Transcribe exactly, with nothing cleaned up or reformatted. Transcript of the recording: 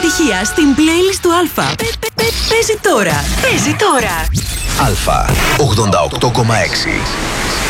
επιτυχία στην playlist του Αλφα. Παίζει τώρα. Παίζει τώρα. Αλφα ογδόντα οκτώ κόμμα έξι.